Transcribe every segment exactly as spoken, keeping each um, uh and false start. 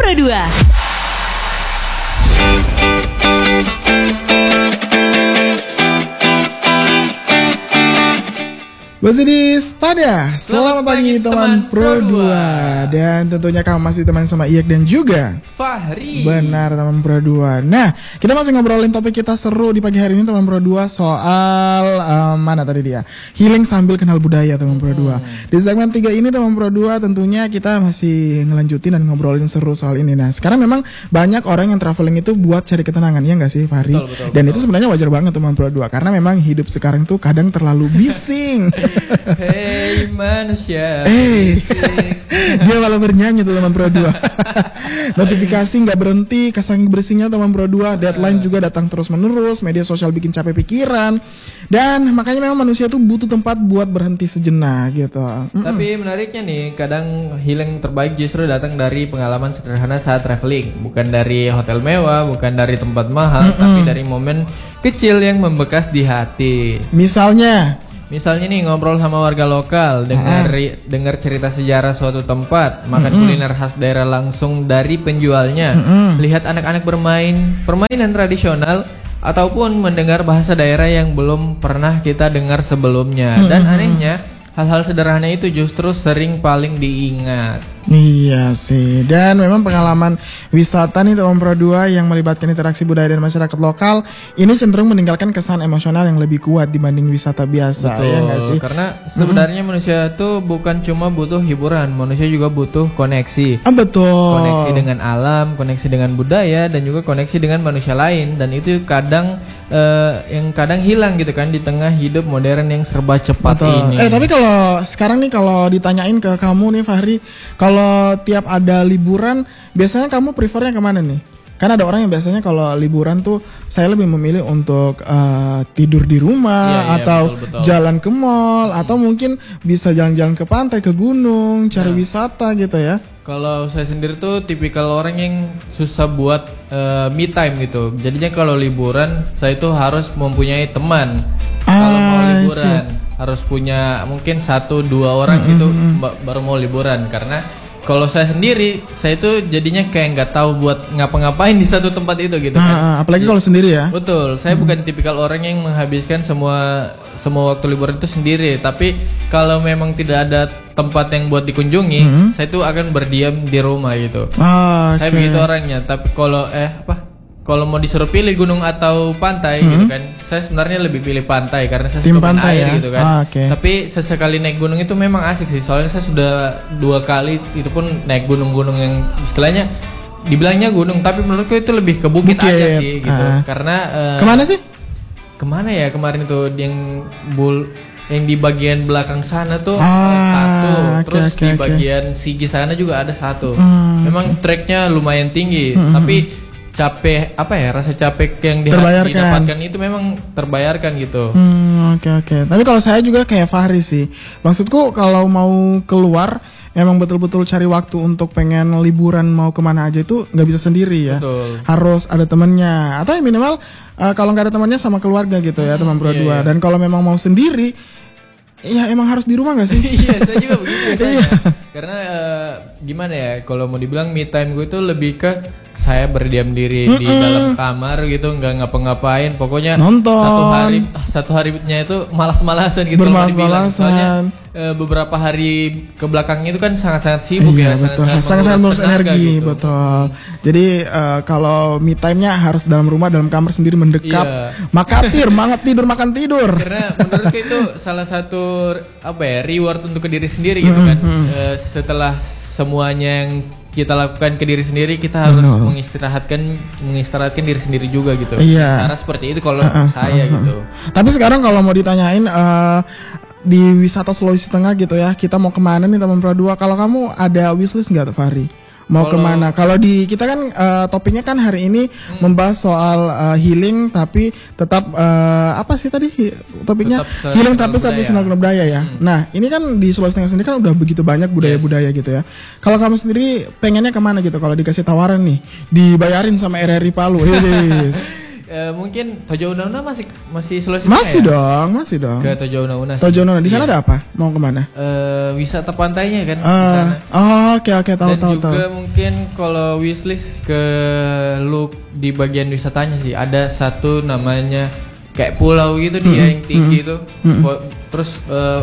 Pro dua. Basidis pada Selamat, Selamat pagi teman, teman Pro dua. Dan tentunya kamu masih teman sama Iyak dan juga Fahri. Benar teman Pro dua. Nah, kita masih ngobrolin topik kita seru di pagi hari ini teman Pro dua. Soal um, mana tadi dia? Healing sambil kenal budaya teman Pro dua. hmm. Di segmen tiga ini teman Pro dua tentunya kita masih ngelanjutin dan ngobrolin seru soal ini. Nah, sekarang memang banyak orang yang traveling itu buat cari ketenangan, ya nggak sih Fahri? Betul, betul, Dan betul. itu sebenarnya wajar banget teman Pro dua. Karena memang hidup sekarang tuh kadang terlalu bising. Hei manusia. Eh, dia malah bernyanyi tuh teman Pro dua. Notifikasi nggak berhenti, saking bersihnya teman Pro dua. Deadline juga datang terus menerus. Media sosial bikin capek pikiran. Dan makanya memang manusia tuh butuh tempat buat berhenti sejenak gitu. Mm-mm. Tapi menariknya nih, kadang healing terbaik justru datang dari pengalaman sederhana saat traveling. Bukan dari hotel mewah, bukan dari tempat mahal, Mm-mm. tapi dari momen kecil yang membekas di hati. Misalnya Misalnya nih, ngobrol sama warga lokal, dengar ah. dengar cerita sejarah suatu tempat, makan mm-hmm. kuliner khas daerah langsung dari penjualnya, mm-hmm. lihat anak-anak bermain permainan tradisional, ataupun mendengar bahasa daerah yang belum pernah kita dengar sebelumnya. Mm-hmm. Dan anehnya, hal-hal sederhana itu justru sering paling diingat. Iya sih. Dan memang pengalaman wisata nih teman Pro dua yang melibatkan interaksi budaya dan masyarakat lokal ini cenderung meninggalkan kesan emosional yang lebih kuat dibanding wisata biasa. Betul, ya nggak sih? Karena sebenarnya mm-hmm. manusia tuh bukan cuma butuh hiburan, manusia juga butuh koneksi. Ah, betul. Koneksi dengan alam, koneksi dengan budaya, dan juga koneksi dengan manusia lain. Dan itu kadang uh, yang kadang hilang gitu kan di tengah hidup modern yang serba cepat betul. ini. Eh tapi kalau sekarang nih, kalau ditanyain ke kamu nih Fahri, kalau Kalau tiap ada liburan, biasanya kamu prefernya kemana nih? Kan ada orang yang biasanya kalau liburan tuh saya lebih memilih untuk uh, tidur di rumah, iya, iya, atau betul, betul. jalan ke mall, hmm. atau mungkin bisa jalan-jalan ke pantai, ke gunung, cari nah. wisata gitu ya. Kalau saya sendiri tuh tipikal orang yang susah buat uh, me time gitu. Jadinya kalau liburan saya tuh harus mempunyai teman. Ah, kalau mau liburan sih. harus punya mungkin satu dua orang mm-hmm. gitu baru mau liburan. Karena kalau saya sendiri, saya itu jadinya kayak nggak tahu buat ngapa-ngapain di satu tempat itu gitu kan. Ah, apalagi kalau sendiri ya. Betul, saya hmm. bukan tipikal orang yang menghabiskan semua semua waktu liburan itu sendiri. Tapi kalau memang tidak ada tempat yang buat dikunjungi, hmm. saya itu akan berdiam di rumah gitu. Ah, saya okay. begitu orangnya. Tapi kalau eh apa? Kalau mau disuruh pilih gunung atau pantai hmm. gitu kan, saya sebenarnya lebih pilih pantai karena saya Tim suka main air ya? gitu kan. Ah, okay. Tapi sesekali naik gunung itu memang asik sih. Soalnya saya sudah dua kali itu pun naik gunung-gunung yang istilahnya dibilangnya gunung, tapi menurutku itu lebih ke bukit, bukit. aja sih gitu. Ah. Karena uh, kemana sih? Kemana ya kemarin itu yang bul yang di bagian belakang sana tuh ah, satu, terus okay, okay, di bagian okay. Sigi sana juga ada satu. Hmm, memang okay. treknya lumayan tinggi, hmm, tapi capek apa ya rasa capek yang didapatkan itu memang terbayarkan gitu. Hmm, oke okay, oke. Okay. Tapi kalau saya juga kayak Fahri sih. Maksudku kalau mau keluar emang betul-betul cari waktu untuk pengen liburan mau kemana aja itu nggak bisa sendiri ya. Betul. Harus ada temannya atau minimal uh, kalau nggak ada temannya sama keluarga gitu ya, hmm, teman Pro dua. Iya, iya. Dan kalau memang mau sendiri, ya emang harus di rumah nggak sih? Iya, saya juga begitu biasanya. Karena uh, gimana ya, kalau mau dibilang me time gue itu lebih ke saya berdiam diri Mm-mm. di dalam kamar gitu, nggak ngapa-ngapain, pokoknya nonton. Satu hari satu harinya itu malas-malasan gitu. Bermalas-malasan. Soalnya uh, beberapa hari ke belakangnya itu kan sangat-sangat sibuk iya, ya, betul. sangat-sangat menguras energi, gitu. Betul. Jadi uh, kalau me time-nya harus dalam rumah, dalam kamar sendiri mendekap, iya. makatir, banget tidur makan tidur. Karena menurutku itu salah satu apa ya reward untuk ke diri sendiri gitu kan. Mm-hmm. Uh, setelah semuanya yang kita lakukan ke diri sendiri, kita harus no. mengistirahatkan mengistirahatkan diri sendiri juga gitu. Iya. Cara seperti itu kalau uh, uh, saya uh, uh. gitu. Tapi sekarang kalau mau ditanyain uh, di wisata Sulawesi Tengah gitu ya, kita mau kemana nih teman Pro dua? Kalau kamu ada wishlist nggak tuh Fahri? Mau kalo, kemana? Kalau di kita kan uh, topiknya kan hari ini hmm. membahas soal uh, healing, tapi tetap uh, apa sih tadi topiknya tetap healing tapi tapi senang budaya ya. Hmm. Nah ini kan di Sulawesi Tengah sendiri kan udah begitu banyak budaya-budaya yes. gitu ya. Kalau kamu sendiri pengennya kemana gitu? Kalau dikasih tawaran nih, dibayarin sama R R I Palu, yes. Uh, mungkin Tojo Una Una masih masih Sulawesi Masih ya? dong, masih dong. Ke Tojo Una Una. Tojo Una Una. Di sana iya. ada apa? Mau kemana? Uh, wisata pantainya kan. Uh, oh, oke oke tahu Dan tahu juga tahu. mungkin kalau wishlist ke lu di bagian wisatanya sih ada satu namanya kayak pulau gitu dia Hmm, yang tinggi hmm, itu. hmm. Terus uh,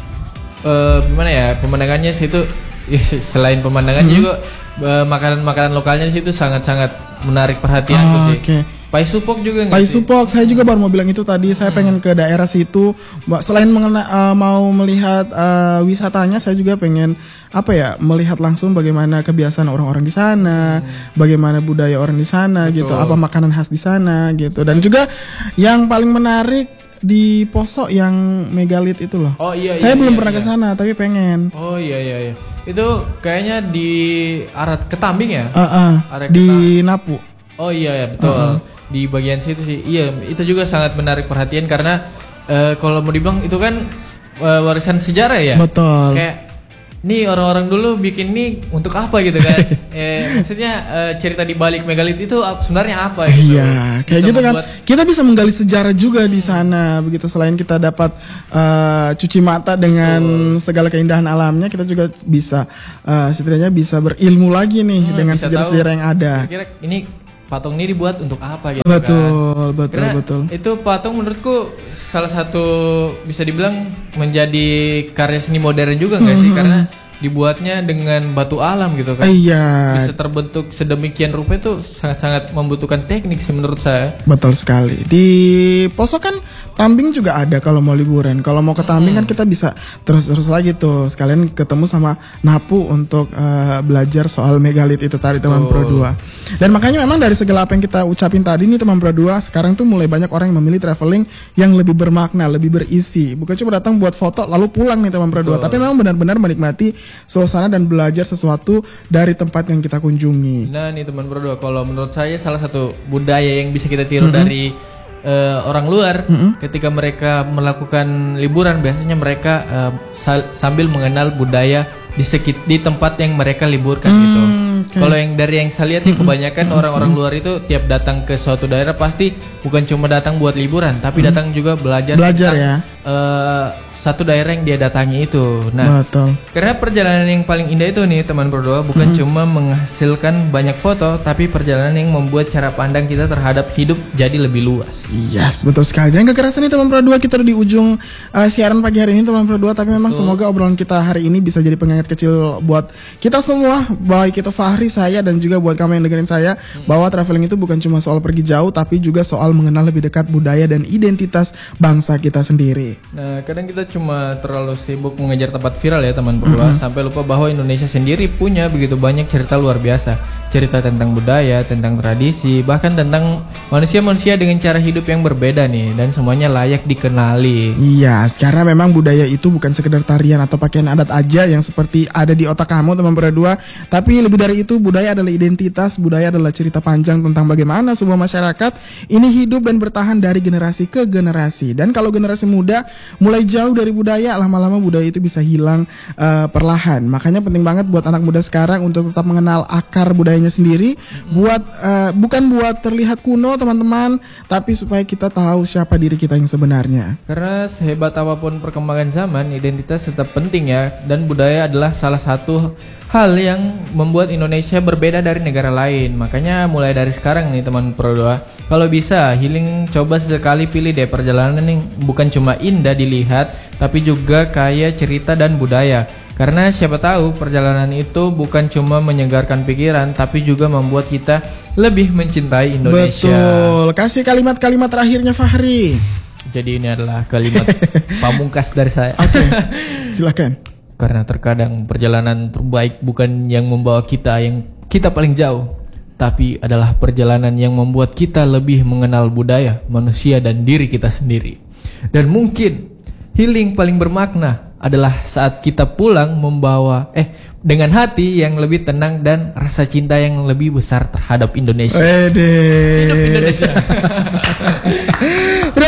uh, gimana ya pemandangannya situ selain pemandangannya Hmm. juga uh, makanan-makanan lokalnya di situ sangat-sangat menarik perhatianku Ah, sih. oke. Pai Supok juga nggak Pai sih? Supok, saya juga baru mau bilang itu tadi. Saya pengen ke daerah situ. Mbak, selain mengena, uh, mau melihat uh, wisatanya, saya juga pengen apa ya, melihat langsung bagaimana kebiasaan orang-orang di sana, bagaimana budaya orang di sana, Betul. gitu. Apa makanan khas di sana, gitu. Dan juga yang paling menarik di Poso yang megalit itu loh. Oh iya. Saya iya, belum iya, pernah iya. ke sana, tapi pengen. Oh iya iya iya. Itu kayaknya di arah Ketambing ya? Uh, uh, Area di Napu. Oh iya ya betul. Uh-uh. Di bagian situ sih. Iya, itu juga sangat menarik perhatian karena eh, kalau mau dibilang itu kan eh, warisan sejarah ya. Betul. Kayak nih orang-orang dulu bikin nih untuk apa gitu kan? eh, maksudnya eh, cerita di balik megalit itu ap- sebenarnya apa gitu? Iya, kayak Bisa gitu kan. membuat- Kita bisa menggali sejarah juga di sana. Begitu selain kita dapat uh, cuci mata dengan segala keindahan alamnya, kita juga bisa uh, setidaknya bisa berilmu lagi nih Hmm, dengan bisa sejarah-sejarah yang ada. Kira-kira ini patung ini dibuat untuk apa gitu Betul, kan? betul, Karena betul. itu patung menurutku salah satu bisa dibilang menjadi karya seni modern juga nggak sih? Karena dibuatnya dengan batu alam gitu kan. Iya, Bisa terbentuk sedemikian rupa itu sangat-sangat membutuhkan teknik sih menurut saya. betul sekali. Di Poso kan Tambing juga ada kalau mau liburan. Kalau mau ke Tambing kan kita bisa terus-terus lagi tuh sekalian ketemu sama Napu untuk uh, belajar soal megalit itu tadi teman Betul. Pro dua. Dan makanya memang dari segala apa yang kita ucapin tadi nih teman Pro dua, sekarang tuh mulai banyak orang yang memilih traveling yang lebih bermakna, lebih berisi. Bukan cuma datang buat foto lalu pulang nih teman Pro dua, tapi memang benar-benar menikmati suasana dan belajar sesuatu dari tempat yang kita kunjungi. Nah nih teman berdua, kalau menurut saya salah satu budaya yang bisa kita tiru dari eh, orang luar, ketika mereka melakukan liburan biasanya mereka eh, sal- sambil mengenal budaya di sekit di tempat yang mereka liburkan gitu. oke. Kalau yang dari yang saya lihat nih kebanyakan orang-orang luar itu tiap datang ke suatu daerah pasti bukan cuma datang buat liburan, tapi datang juga belajar Belajar tentang, ya. eh, satu daerah yang dia datangi itu. Nah, Betul. karena perjalanan yang paling indah itu nih teman berdua bukan cuma menghasilkan banyak foto, tapi perjalanan yang membuat cara pandang kita terhadap hidup jadi lebih luas. Yes, betul sekali. Dan kekerasan nih teman Pro dua, kita udah di ujung uh, siaran pagi hari ini teman Pro dua, tapi memang semoga obrolan kita hari ini bisa jadi pengingat kecil buat kita semua, baik itu Fahri, saya, dan juga buat kamu yang dengerin saya, bahwa traveling itu bukan cuma soal pergi jauh, tapi juga soal mengenal lebih dekat budaya dan identitas bangsa kita sendiri. Nah, kadang kita cuma terlalu sibuk mengejar tempat viral ya teman berdua, sampai lupa bahwa Indonesia sendiri punya begitu banyak cerita luar biasa. Cerita tentang budaya, tentang tradisi, bahkan tentang manusia-manusia dengan cara hidup yang berbeda nih, dan semuanya layak dikenali. Iya, sekarang memang budaya itu bukan sekedar tarian atau pakaian adat aja yang seperti ada di otak kamu teman berdua, tapi lebih dari itu budaya adalah identitas, budaya adalah cerita panjang tentang bagaimana sebuah masyarakat ini hidup dan bertahan dari generasi ke generasi. Dan kalau generasi muda mulai jauh dari budaya, lama-lama budaya itu bisa hilang uh, perlahan. Makanya penting banget buat anak muda sekarang untuk tetap mengenal akar budayanya sendiri, buat uh, bukan buat terlihat kuno teman-teman, tapi supaya kita tahu siapa diri kita yang sebenarnya. Karena sehebat apapun perkembangan zaman, identitas tetap penting ya, dan budaya adalah salah satu hal yang membuat Indonesia berbeda dari negara lain. Makanya mulai dari sekarang nih teman Pro dua, kalau bisa healing coba sekali pilih deh perjalanan yang bukan cuma indah dilihat, tapi juga kaya cerita dan budaya. Karena siapa tahu perjalanan itu bukan cuma menyegarkan pikiran, tapi juga membuat kita lebih mencintai Indonesia. Betul. Kasih kalimat-kalimat terakhirnya Fahri. Jadi ini adalah kalimat pamungkas dari saya. Oke, silakan. Karena terkadang perjalanan terbaik bukan yang membawa kita yang kita paling jauh, tapi adalah perjalanan yang membuat kita lebih mengenal budaya, manusia, dan diri kita sendiri. Dan mungkin healing paling bermakna adalah saat kita pulang membawa eh dengan hati yang lebih tenang dan rasa cinta yang lebih besar terhadap Indonesia. Wede. Hidup Indonesia. Terima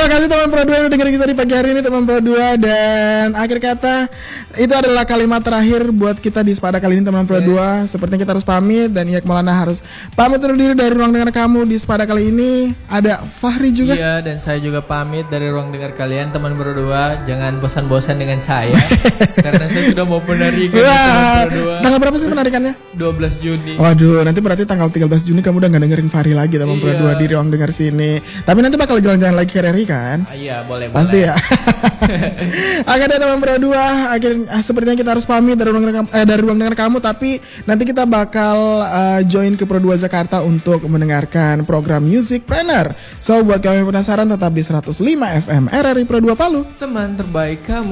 kasih teman Pro dua yang udah dengerin kita di pagi hari ini teman Pro dua. Dan akhir kata itu adalah kalimat terakhir buat kita di Sepada kali ini teman Pro dua. Sepertinya kita harus pamit dan Iyak Maulana harus pamit undur diri dari ruang dengar kamu di Sepada kali ini. Ada Fahri juga. Iya, dan saya juga pamit dari ruang dengar kalian teman Pro dua. Jangan bosan-bosan dengan saya karena saya sudah mau penarikan Wah, Pro dua. tanggal berapa sih penarikannya? dua belas Juni. Waduh, nanti berarti tanggal tiga belas Juni kamu udah gak dengerin Fahri lagi teman Pro Iya. dua di ruang dengar sini. Tapi nanti bakal jalan-jalan lagi ke R R I kan? Ah, iya, boleh Pasti boleh. ya. Oke deh teman Pro dua, akhirnya ah, sepertinya kita harus pamit dari ruang dengar eh, dari ruang dengar kamu, tapi nanti kita bakal uh, join ke Pro dua Jakarta untuk mendengarkan program Music Planner. So buat kamu yang penasaran tetap di seratus lima F M R R I Pro dua Palu. Teman terbaik kamu.